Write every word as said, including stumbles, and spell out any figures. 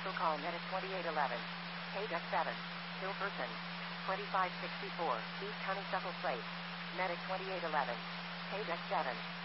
Vehicle call Medic twenty-eight eleven. K-Duck seven. Still person. twenty-five sixty-four. East Honeysuckle Place. Medic twenty-eight eleven. K-Duck seven.